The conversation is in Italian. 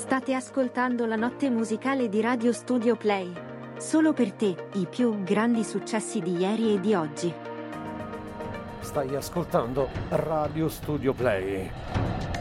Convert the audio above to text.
State ascoltando la notte musicale di Radio Studio Play. Solo per te, i più grandi successi di ieri e di oggi. Stai ascoltando Radio Studio Play.